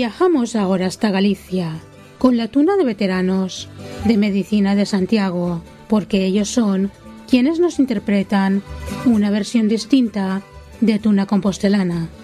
Viajamos ahora hasta Galicia, con la Tuna de Veteranos de Medicina de Santiago, porque ellos son quienes nos interpretan una versión distinta de Tuna Compostelana.